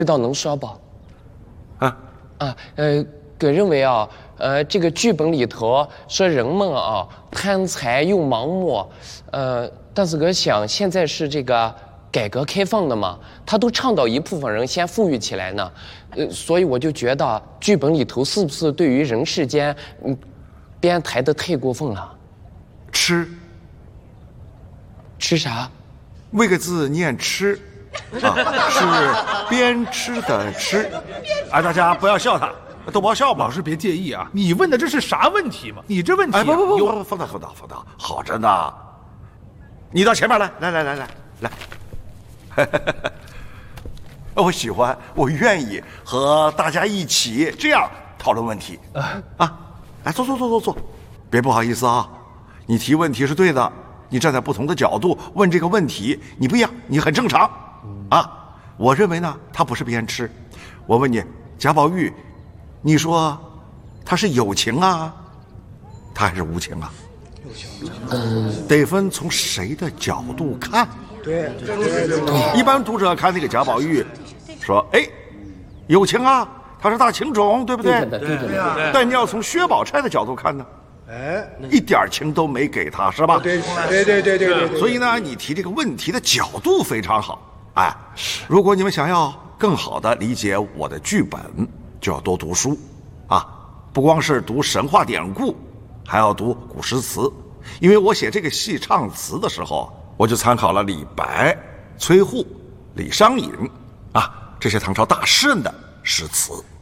知道能说不？哥认为啊，这个剧本里头说人们啊贪财又盲目，但是哥想现在是这个改革开放的嘛，他都倡导一部分人先富裕起来呢，所以我就觉得剧本里头是不是对于人世间，编排的太过分了？ 吃啥？ 为个字念吃，是边吃的吃。哎，大家不要笑他，都不要笑吧。 老师别介意啊，你问的这是啥问题嘛？你这问题哎，不，放大，好着呢。你到前面来。我喜欢，我愿意和大家一起这样讨论问题。来坐，别不好意思啊。你提问题是对的，你站在不同的角度问这个问题，你不一样，你很正常。我认为呢，他不是边吃。我问你，贾宝玉，你说他是有情啊，他还是无情啊？得分从谁的角度看。 对， 一般读者看那个贾宝玉，说有情啊，他是大情种，对不对？ 对。 但你要从薛宝钗的角度看呢，一点情都没给他，是吧？ 对。 所以呢，你提这个问题的角度非常好。如果你们想要更好的理解我的剧本，就要多读书不光是读神话典故，还要读古诗词。因为我写这个戏唱词的时候，我就参考了李白、崔护、李商隐这些唐朝大诗人的诗词。